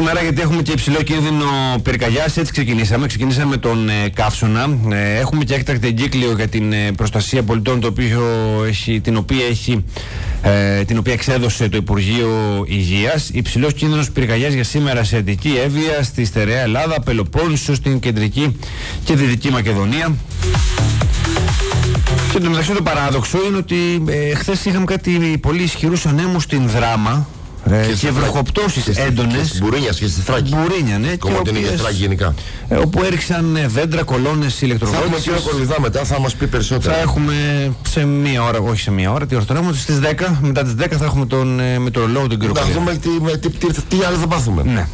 σήμερα, γιατί έχουμε και υψηλό κίνδυνο πυρκαγιάς. Έτσι ξεκινήσαμε. Ξεκινήσαμε με τον Καύσωνα. Έχουμε και έκτακτη εγκύκλιο για την προστασία πολιτών, την οποία εξέδωσε το Υπουργείο Υγείας. Υψηλός κίνδυνος πυρκαγιάς για σήμερα σε Αττική, Εύβοια, στη Στερεά Ελλάδα, Πελοπόννησο, στην Κεντρική και Δυτική Μακεδονία. Και το μεταξύ το παράδοξο είναι ότι χθες είχαμε κάτι πολύ ισχυρούς ανέμους στην Δράμα και βροχοπτώσεις έντονες. Μπουρίνιας και στη Θράκη. Μπουρίνια, ναι. Κομμωτινή και Θράκη γενικά. Όπου έριξαν δέντρα, κολόνες, ηλεκτροβόλτες. Θα έχουμε και Κορυδά μετά, θα μας πει περισσότερα. Θα έχουμε σε μία ώρα, όχι σε μία ώρα, τι ώρα τώρα, στις 10, μετά τις 10 θα έχουμε τον μετεωρολόγο τον κύριο Κολέα. Θα δούμε τι άλλο θα πάθουμε. Ναι.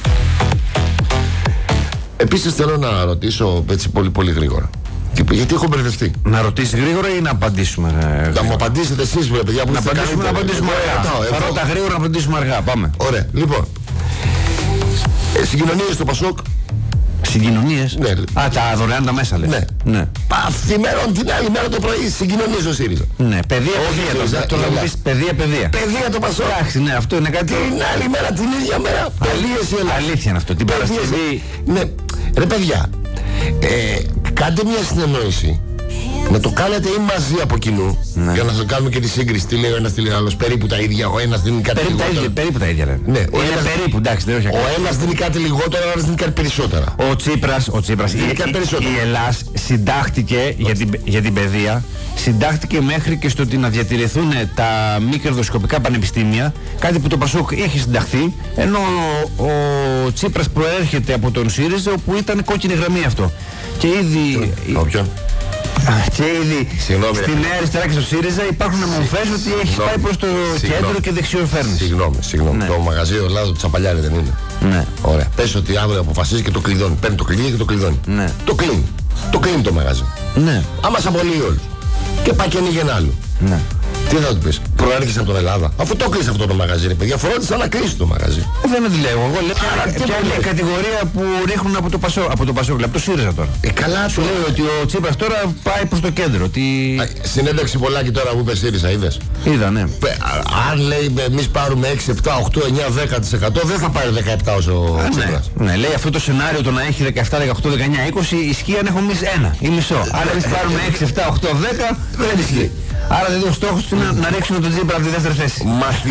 Επίσης θέλω να ρωτήσω έτσι πολύ γρήγορα. Γιατί έχω μπερδευτεί. Να ρωτήσεις γρήγορα ή να απαντήσουμε? Να μου απαντήσετε εσείς, παιδιά, που να απαντήσουμε αργά. Θα ρώτα γρήγορα, να απαντήσουμε αργά. Πάμε. Ωραία. Λοιπόν, συγκοινωνίες στο Πασόκ. Συγκοινωνίες? Ναι. Α, τα δωρεάν τα μέσα, λες. Ναι. Παθημερών την άλλη μέρα το πρωί συγκοινωνίες ο ΣΥΡΙΖΑ. Ναι, παιδεία. Τώρα μου πεις παιδεία. Παιδεία το Πασόκ. Εντάξει, ναι, αυτό είναι κάτι. Την άλλη μέρα, την ίδια μέρα. Αλήθεια είναι αυτό. Την Παρασκευή. Ναι. Ρε παιδιά, κάντε μια συνεννόηση. Να το κάνετε ή μαζί από κοινού, ναι, για να σας κάνουμε και τη σύγκριση. Τι λέει ο ένας, τι λέει ο άλλος. Περίπου τα ίδια. Ο ένας δίνει κάτι λιγότερο. Περίπου τα ίδια λένε. Ναι, περίπου, εντάξει, δεν έχει ο ένας δίνει κάτι λιγότερο, ο άλλος δίνει κάτι περισσότερα. Ο Τσίπρας η Ελλάς συντάχτηκε για την παιδεία. Συντάχτηκε μέχρι και στο ότι να διατηρηθούν τα μη κερδοσκοπικά πανεπιστήμια. Κάτι που το Πασόκ είχε συνταχθεί. Ενώ ο Τσίπρας προέρχεται από τον ΣΥΡΙΖΑ, όπου ήταν κόκκινη γραμμή αυτό. Και ήδη. Και ήδη στη Νέα Αριστερά και στο ΣΥΡΙΖΑ υπάρχουν μορφές ότι έχει πάει προς το κέντρο και δεξιοφέρνηση. Συγγνώμη. Ναι. Το μαγαζί Ελλάδα του Τσαπαλιάρη δεν είναι? Ναι. Ωραία. Πες ότι αύριο αποφασίζει και το κλειδώνει. Παίρνει το κλειδί και το κλειδώνει. Ναι. Το κλείνει. Το κλείνει το μαγαζί. Ναι. Άμα σε απολύει όλους. Και πάει και ανοίγει ένα άλλο. Ναι. Τι θα του πεις? Προέρχεσαι από τον Ελλάδα. Αφού το κλείσει αυτό το μαγαζί, ρε παιδιά, φρόντισα να κλείσει το μαγαζί. Δεν αντιλέγω. Εγώ λέω ποια είναι η κατηγορία που ρίχνουν από το Πασόκ, από το ΣΥΡΙΖΑ τώρα. Καλά, σου λέω ότι ο Τσίπρας τώρα πάει προς το κέντρο. Συνέντευξη πολλάκι τώρα που είπε ΣΥΡΙΖΑ, είδες? Είδα, ναι. Αν λέει εμείς πάρουμε 6, 7, 8, 9, 10%, δεν θα πάρει 17 όσο ο Τσίπρας. Ναι, λέει αυτό το σενάριο το να έχει 17, 18, 19, 20 ισχύει αν έχουμε εμείς ένα ή μισό. Άρα εμείς πάρουμε 6, 7, 8, 10 δεν ισχύει. Άρα δηλαδή ο στόχος του είναι να ρίξουμε τον Τσίπρα από τη δεύτερη θέση.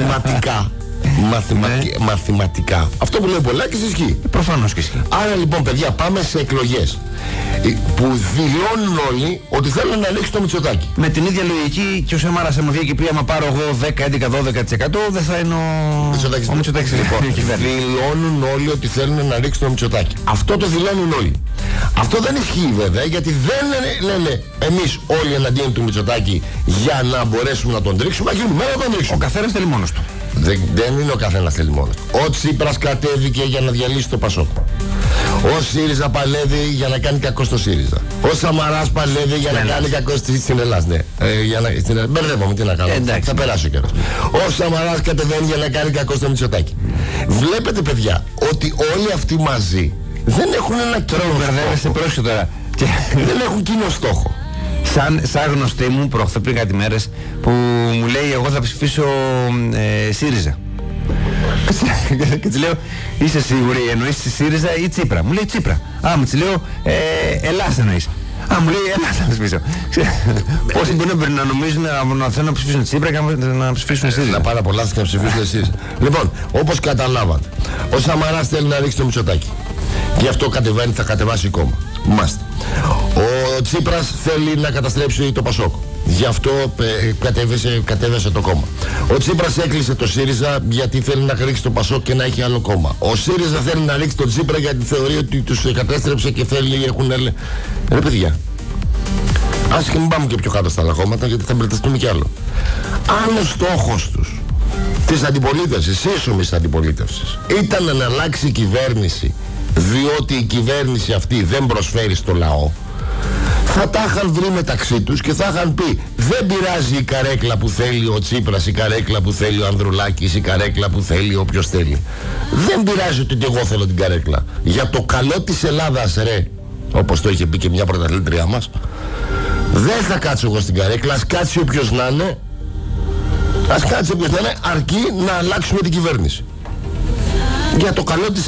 Μαθηματικά. Αυτό που λέει ο Πολάκης ισχύει. Προφανώς και ισχύει. Άρα λοιπόν, παιδιά, πάμε σε εκλογές που δηλώνουν όλοι ότι θέλουν να ρίξουν το Μητσοτάκη. Με την ίδια λογική και ο Σαμάρας μου βγήκε και πει άμα πάρω εγώ 10, 11, 12% δεν θα είναι ο Μητσοτάκης. Λοιπόν, δηλώνουν όλοι ότι θέλουν να ρίξουν το Μητσοτάκη. Αυτό το δηλώνουν όλοι. Αυτό δεν ισχύει βέβαια, γιατί δεν λένε εμείς όλοι εναντίον του Μητσοτάκη για να μπορέσουμε να τον ρίξουμε. Να τον ρίξουμε. Ο καθένας θέλει μόνος του. Δεν είναι ο καθένας θέλει μόνος του. Ο Τσίπρας κατέβηκε για να διαλύσει το Πασόκ. Ο ΣΥΡΙΖΑ παλεύει για να κάνει κακό στο ΣΥΡΙΖΑ. Ο Σαμαράς παλεύει για να κάνει κακό στην Ελλάδα. Ναι. Μπερδεύομαι, τι να κάνω. Θα περάσει ο καιρός. Ο Σαμαράς κατεβαίνει για να κάνει κακό στο Μητσοτάκη. Βλέπετε, παιδιά, ότι όλοι αυτοί μαζί δεν έχουν ένα κοινό στόχο. Δεν έχουν κοινό στόχο. Σαν γνωστή μου πριν κάτι μέρες που μου λέει εγώ θα ψηφίσω ΣΥΡΙΖΑ. Και της λέω είσαι σίγουρη εννοείς ΣΥΡΙΖΑ ή Τσίπρα? Μου λέει Τσίπρα. Μου της λέω Ελλάς εννοείς? Μου λέει Ελλάς θα ψηφίσω. Πόσοι μπορεί να νομίζουν να θέλουν να ψηφίσουν Τσίπρα και να ψηφίσουν ΣΥΡΙΖΑ? Να πάρα πολλά και να ψηφίσουν ΣΥΡΙΖΑ. Λοιπόν, όπως καταλάβατε, ο Σαμαράς θέλει να ρίξει το Μητσοτάκη. Γι' αυτό θα κατεβάσει κόμμα. Μάστε. Ο Τσίπρας θέλει να καταστρέψει το Πασόκ. Γι' αυτό κατέβασε το κόμμα. Ο Τσίπρας έκλεισε το ΣΥΡΙΖΑ γιατί θέλει να ρίξει το Πασόκ και να έχει άλλο κόμμα. Ο ΣΥΡΙΖΑ θέλει να ρίξει τον Τσίπρα γιατί θεωρεί ότι τους κατέστρεψε και θέλει, Ρε παιδιά, ας και μην πάμε και πιο κάτω στα άλλα κόμματα γιατί θα μπερδευτούμε κι άλλο. Αν ο στόχος τους της αντιπολίτευσης, ίσομης αντιπολίτευσης, ήταν να αλλάξει η κυβέρνηση διότι η κυβέρνηση αυτή δεν προσφέρει στο λαό, θα τα είχαν βρει μεταξύ τους και θα είχαν πει δεν πειράζει η καρέκλα που θέλει ο Τσίπρας, η καρέκλα που θέλει ο Ανδρουλάκης, η καρέκλα που θέλει όποιος θέλει. Δεν πειράζει ότι εγώ θέλω την καρέκλα. Για το καλό της Ελλάδας, ρε, όπως το είχε πει και μια πρωταθλήτριά μας, δεν θα κάτσω εγώ στην καρέκλα, ας κάτσει όποιος να είναι, αρκεί να αλλάξουμε την κυβέρνηση. Για το καλό της